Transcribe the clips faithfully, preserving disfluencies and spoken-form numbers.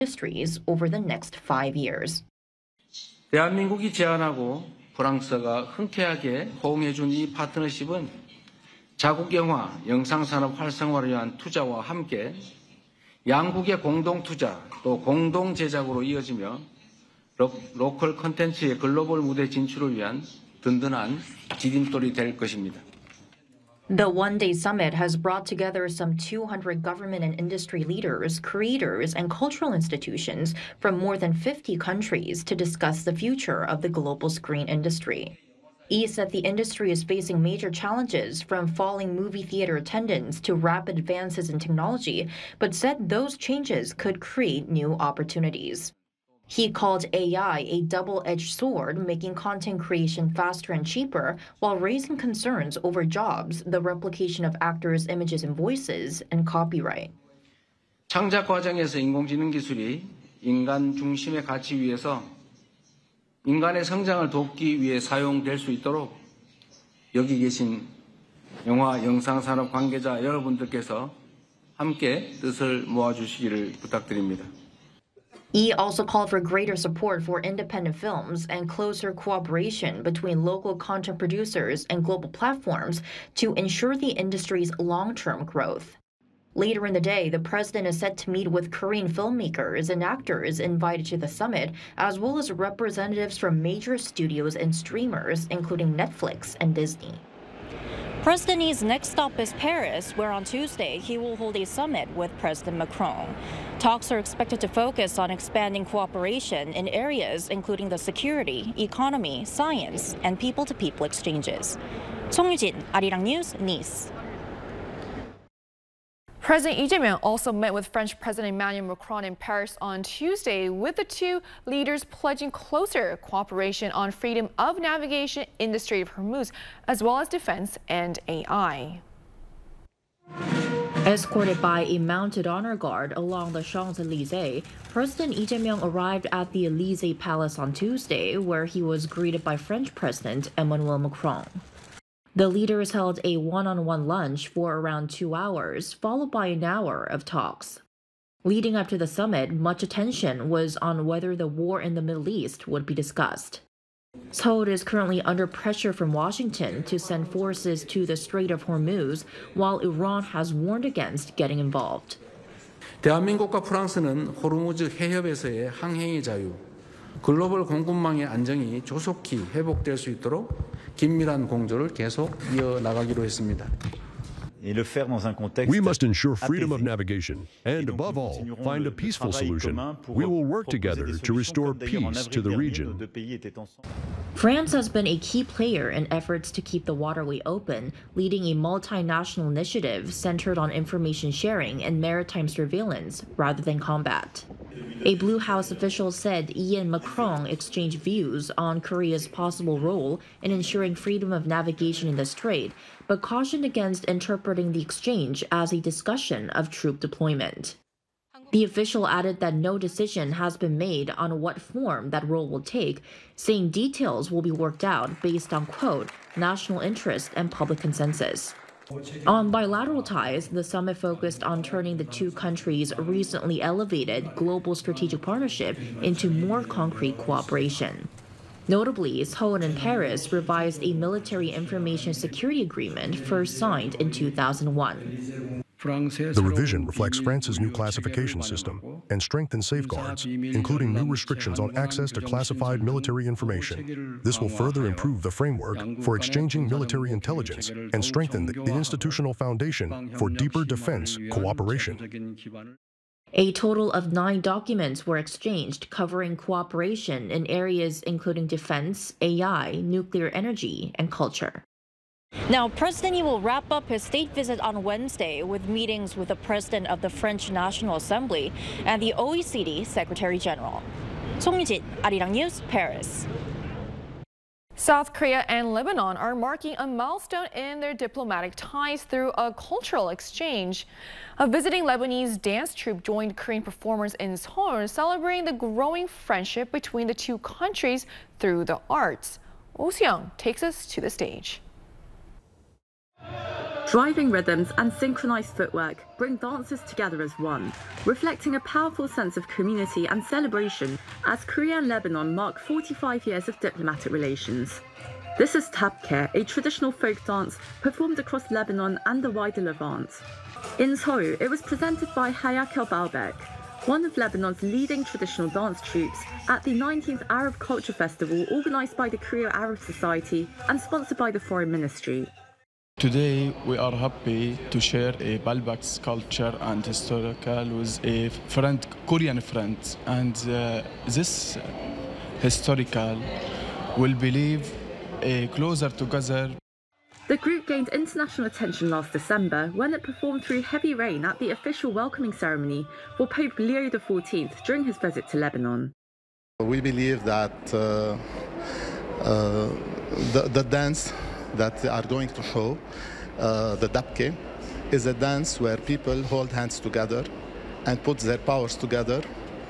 industries over the next five years. 대한민국이 제안하고 프랑스가 흔쾌하게 호응해준 이 파트너십은 자국 영화, 영상산업 활성화를 위한 투자와 함께 양국의 공동 투자 또 공동 제작으로 이어지며 로, 로컬 콘텐츠의 글로벌 무대 진출을 위한 든든한 디딤돌이 될 것입니다. The one-day summit has brought together some two hundred government and industry leaders, creators, and cultural institutions from more than fifty countries to discuss the future of the global screen industry. Yi said the industry is facing major challenges from falling movie theater attendance to rapid advances in technology, but said those changes could create new opportunities. He called A I a double-edged sword, making content creation faster and cheaper, while raising concerns over jobs, the replication of actors' images and voices, and copyright. 창작 과정에서 인공지능 기술이 인간 중심의 가치 위에서 인간의 성장을 돕기 위해 사용될 수 있도록 여기 계신 영화, 영상산업 관계자 여러분들께서 함께 뜻을 모아주시기를 부탁드립니다. Yi also called for greater support for independent films and closer cooperation between local content producers and global platforms to ensure the industry's long-term growth. Later in the day, the president is set to meet with Korean filmmakers and actors invited to the summit, as well as representatives from major studios and streamers, including Netflix and Disney. President Yi's next stop is Paris, where on Tuesday he will hold a summit with President Macron. Talks are expected to focus on expanding cooperation in areas including the security, economy, science, and people-to-people exchanges. 송유진, Arirang News, Nice. President Lee Jae-myung also met with French President Emmanuel Macron in Paris on Tuesday, with the two leaders pledging closer cooperation on freedom of navigation in the Strait of Hormuz, as well as defense and A I. Escorted by a mounted honor guard along the Champs-Élysées, President Lee Jae-myung arrived at the Élysée Palace on Tuesday, where he was greeted by French President Emmanuel Macron. The leaders held a one-on-one lunch for around two hours, followed by an hour of talks. Leading up to the summit, much attention was on whether the war in the Middle East would be discussed. Seoul is currently under pressure from Washington to send forces to the Strait of Hormuz, while Iran has warned against getting involved. 대한민국과 프랑스는 호르무즈 해협에서의 항행의 자유, 글로벌 공급망의 안정이 조속히 회복될 수 있도록 긴밀한 공조를 계속 이어나가기로 했습니다. We must ensure freedom of navigation and, above all, find a peaceful solution. We will work together to restore peace to the region. France has been a key player in efforts to keep the waterway open, leading a multinational initiative centered on information sharing and maritime surveillance rather than combat. A Blue House official said Yi and Macron exchanged views on Korea's possible role in ensuring freedom of navigation in the strait, but cautioned against interpreting the exchange as a discussion of troop deployment. The official added that no decision has been made on what form that role will take, saying details will be worked out based on, quote, national interest and public consensus. On bilateral ties, the summit focused on turning the two countries' recently elevated global strategic partnership into more concrete cooperation. Notably, Seoul and Paris revised a military information security agreement first signed in two thousand one. The revision reflects France's new classification system and strengthens safeguards, including new restrictions on access to classified military information. This will further improve the framework for exchanging military intelligence and strengthen the institutional foundation for deeper defense cooperation. A total of nine documents were exchanged covering cooperation in areas including defense, A I, nuclear energy, and culture. Now, President Yi will wrap up his state visit on Wednesday with meetings with the President of the French National Assembly and the O E C D Secretary General. 송유진, Arirang News, Paris. South Korea and Lebanon are marking a milestone in their diplomatic ties through a cultural exchange. A visiting Lebanese dance troupe joined Korean performers in Seoul, celebrating the growing friendship between the two countries through the arts. Oh Seong takes us to the stage. Driving rhythms and synchronized footwork bring dancers together as one, reflecting a powerful sense of community and celebration as Korea and Lebanon mark forty-five years of diplomatic relations. This is Tabke, a traditional folk dance performed across Lebanon and the wider Levant. In Seoul, it was presented by Hayakel Baalbek, one of Lebanon's leading traditional dance troupes, at the nineteenth Arab Culture Festival organised by the Korea Arab Society and sponsored by the Foreign Ministry. Today we are happy to share a Baalbek's culture and historical with a friend, Korean friend, and uh, this historical will believe a closer together. The group gained international attention last December when it performed through heavy rain at the official welcoming ceremony for Pope Leo the fourteenth during his visit to Lebanon. We believe that uh, uh, the, the dance that they are going to show, uh, the Dabke, is a dance where people hold hands together and put their powers together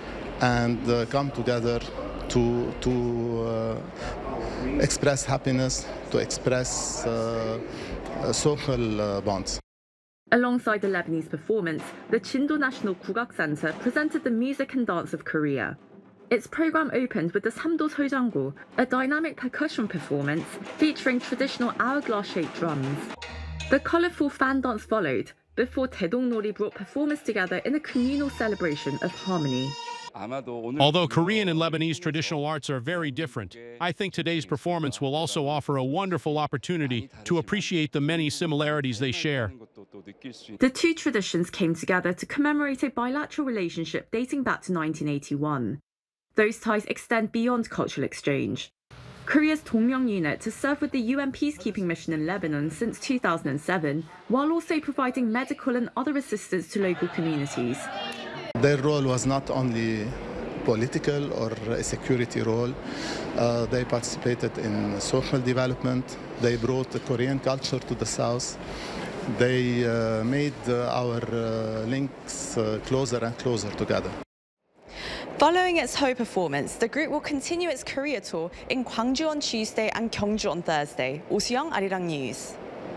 and uh, come together to, to uh, express happiness, to express uh, uh, social uh, bonds. Alongside the Lebanese performance, the Chindo National Kugak Center presented the music and dance of Korea. Its program opened with the Samdo Sojanggo, a dynamic percussion performance featuring traditional hourglass-shaped drums. The colourful fan dance followed, before Taedong Nori brought performers together in a communal celebration of harmony. Although Korean and Lebanese traditional arts are very different, I think today's performance will also offer a wonderful opportunity to appreciate the many similarities they share. The two traditions came together to commemorate a bilateral relationship dating back to nineteen eighty-one. Those ties extend beyond cultural exchange. Korea's Dongmyeong unit has served with the U N peacekeeping mission in Lebanon since two thousand seven, while also providing medical and other assistance to local communities. Their role was not only political or a security role. Uh, they participated in social development. They brought the Korean culture to the south. They uh, made uh, our uh, links uh, closer and closer together. Following its Seoul performance, the group will continue its Korea tour in Gwangju on Tuesday and Gyeongju on Thursday. Oh Soo-young, Arirang News.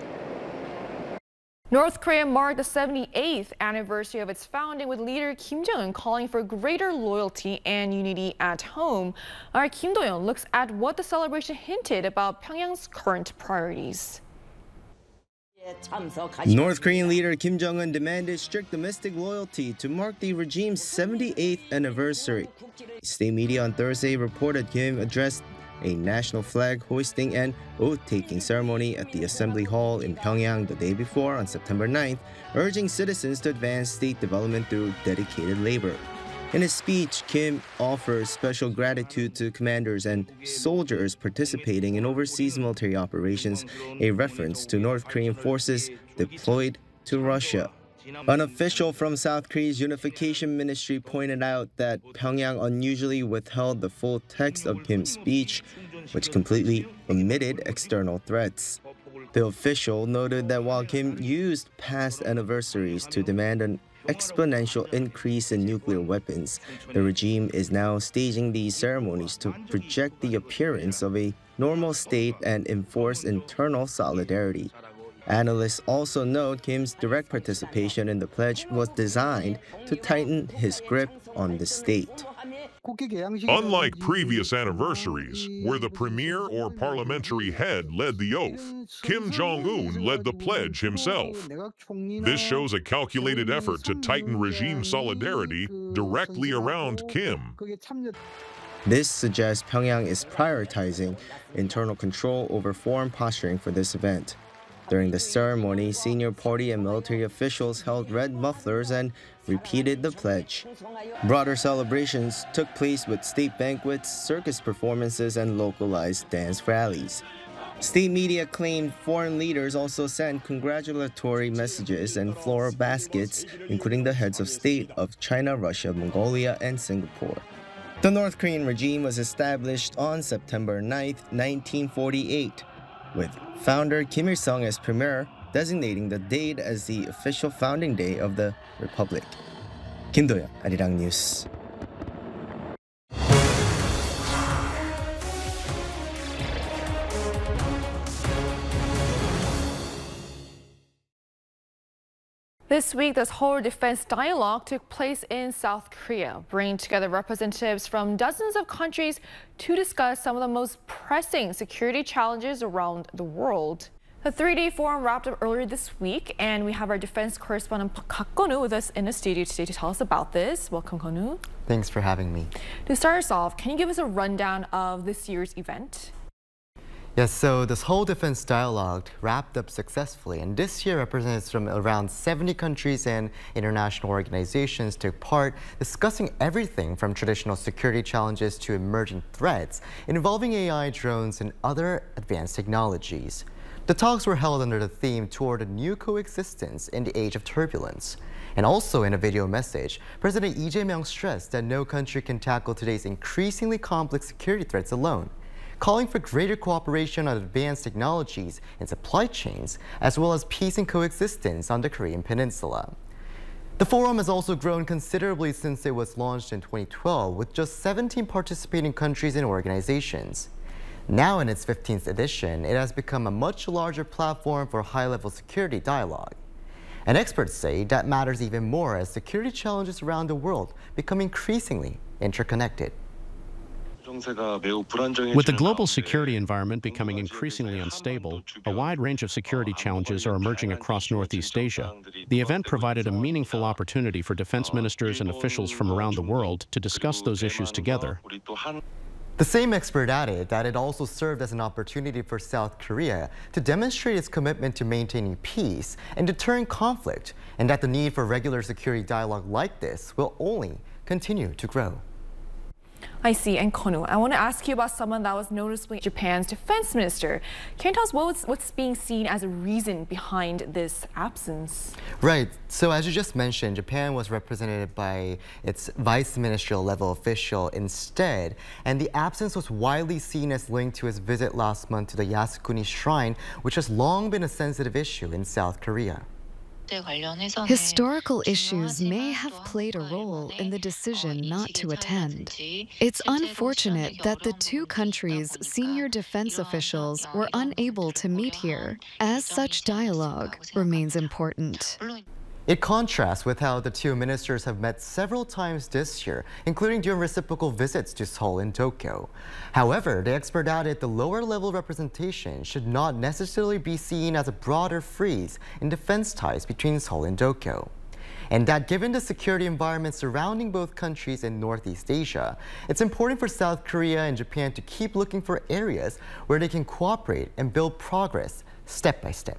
North Korea marked the seventy-eighth anniversary of its founding, with leader Kim Jong-un calling for greater loyalty and unity at home. Our Kim Do-yeon looks at what the celebration hinted about Pyongyang's current priorities. North Korean leader Kim Jong-un demanded strict domestic loyalty to mark the regime's seventy-eighth anniversary. State media on Thursday reported Kim addressed a national flag hoisting and oath-taking ceremony at the Assembly Hall in Pyongyang the day before, on September ninth, urging citizens to advance state development through dedicated labor. In his speech, Kim offers special gratitude to commanders and soldiers participating in overseas military operations, a reference to North Korean forces deployed to Russia. An official from South Korea's Unification Ministry pointed out that Pyongyang unusually withheld the full text of Kim's speech, which completely omitted external threats. The official noted that while Kim used past anniversaries to demand an exponential increase in nuclear weapons, the regime is now staging these ceremonies to project the appearance of a normal state and enforce internal solidarity. Analysts also note Kim's direct participation in the pledge was designed to tighten his grip on the state. Unlike previous anniversaries, where the premier or parliamentary head led the oath, Kim Jong-un led the pledge himself. This shows a calculated effort to tighten regime solidarity directly around Kim. This suggests Pyongyang is prioritizing internal control over foreign posturing for this event. During the ceremony, senior party and military officials held red mufflers and repeated the pledge. Broader celebrations took place with state banquets, circus performances, and localized dance rallies. State media claimed foreign leaders also sent congratulatory messages and floral baskets, including the heads of state of China, Russia, Mongolia, and Singapore. The North Korean regime was established on September ninth, nineteen forty-eight, with founder Kim Il-sung as premier, designating the date as the official founding day of the republic. Kim Do-yeon, Arirang News. This week, this Seoul Defense Dialogue took place in South Korea, bringing together representatives from dozens of countries to discuss some of the most pressing security challenges around the world. The three-day forum wrapped up earlier this week, and we have our defense correspondent Kak Konu with us in the studio today to tell us about this. Welcome, Konu. Thanks for having me. To start us off, can you give us a rundown of this year's event? Yes, so this whole defense dialogue wrapped up successfully, and this year representatives from around seventy countries and international organizations took part, discussing everything from traditional security challenges to emerging threats involving A I, drones, and other advanced technologies. The talks were held under the theme Toward a New Coexistence in the Age of Turbulence. And also in a video message, President Lee Jae-myung stressed that no country can tackle today's increasingly complex security threats alone, calling for greater cooperation on advanced technologies and supply chains, as well as peace and coexistence on the Korean Peninsula. The forum has also grown considerably since it was launched in twenty twelve, with just seventeen participating countries and organizations. Now in its fifteenth edition, it has become a much larger platform for high-level security dialogue. And experts say that matters even more as security challenges around the world become increasingly interconnected. With the global security environment becoming increasingly unstable, a wide range of security challenges are emerging across Northeast Asia. The event provided a meaningful opportunity for defense ministers and officials from around the world to discuss those issues together. The same expert added that it also served as an opportunity for South Korea to demonstrate its commitment to maintaining peace and deterring conflict, and that the need for regular security dialogue like this will only continue to grow. I see. And Konu, I want to ask you about someone that was noticeably Japan's defense minister. Can you tell us what was, what's being seen as a reason behind this absence? Right. So as you just mentioned, Japan was represented by its vice ministerial level official instead, and the absence was widely seen as linked to his visit last month to the Yasukuni Shrine, which has long been a sensitive issue in South Korea. Historical issues may have played a role in the decision not to attend. It's unfortunate that the two countries' senior defense officials were unable to meet here, as such dialogue remains important. It contrasts with how the two ministers have met several times this year, including during reciprocal visits to Seoul and Tokyo. However, the expert added the lower-level representation should not necessarily be seen as a broader freeze in defense ties between Seoul and Tokyo. And that given the security environment surrounding both countries in Northeast Asia, it's important for South Korea and Japan to keep looking for areas where they can cooperate and build progress step by step.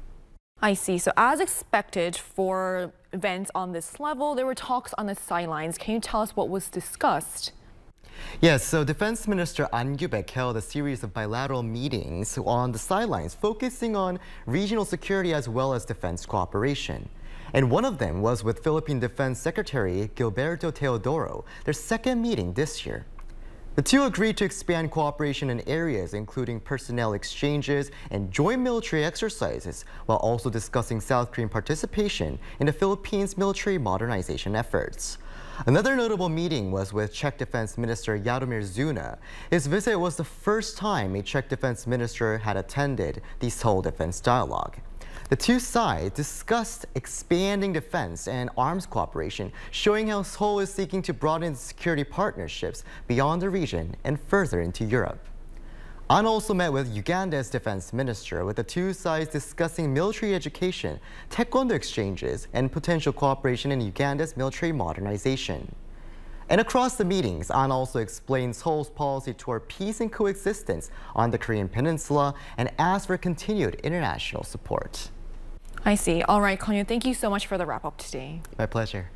I see. So as expected for events on this level, there were talks on the sidelines. Can you tell us what was discussed? Yes, so Defense Minister An Kyu-baek held a series of bilateral meetings on the sidelines, focusing on regional security as well as defense cooperation. And one of them was with Philippine Defense Secretary Gilberto Teodoro, their second meeting this year. The two agreed to expand cooperation in areas including personnel exchanges and joint military exercises, while also discussing South Korean participation in the Philippines' military modernization efforts. Another notable meeting was with Czech Defense Minister Jaromír Zuna. His visit was the first time a Czech defense minister had attended the Seoul Defense Dialogue. The two sides discussed expanding defense and arms cooperation, showing how Seoul is seeking to broaden security partnerships beyond the region and further into Europe. An also met with Uganda's defense minister, with the two sides discussing military education, taekwondo exchanges, and potential cooperation in Uganda's military modernization. And across the meetings, An also explained Seoul's policy toward peace and coexistence on the Korean Peninsula and asked for continued international support. I see. All right, Konu, thank you so much for the wrap-up today. My pleasure.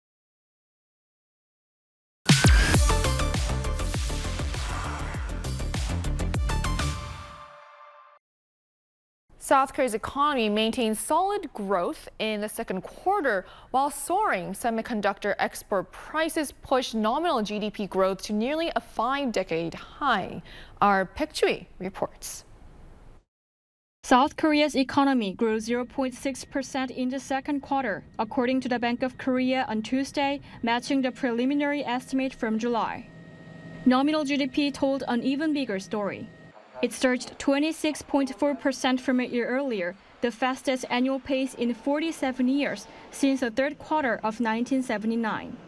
South Korea's economy maintained solid growth in the second quarter, while soaring semiconductor export prices pushed nominal G D P growth to nearly a five-decade high. Our Baek Ju-hee reports. South Korea's economy grew zero point six percent in the second quarter, according to the Bank of Korea on Tuesday, matching the preliminary estimate from July. Nominal G D P told an even bigger story. It surged twenty-six point four percent from a year earlier, the fastest annual pace in forty-seven years since the third quarter of nineteen seventy-nine.